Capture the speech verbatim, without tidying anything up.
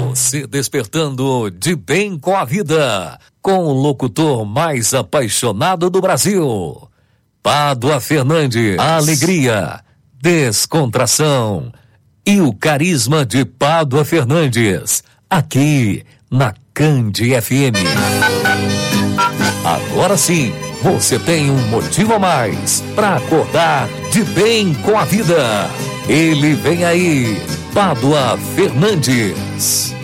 Você despertando de bem com a vida, com o locutor mais apaixonado do Brasil, Pádua Fernandes. A alegria, descontração e o carisma de Pádua Fernandes, aqui na Candi F M. Agora sim, você tem um motivo a mais para acordar de bem com a vida. Ele vem aí, Pádua Fernandes.